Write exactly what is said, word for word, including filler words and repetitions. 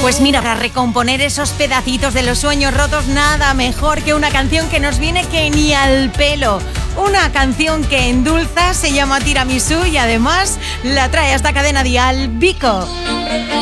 Pues mira, para recomponer esos pedacitos de los sueños rotos, nada mejor que una canción que nos viene que ni al pelo. Una canción que endulza, se llama Tiramisú y además la trae a esta cadena dial Vico.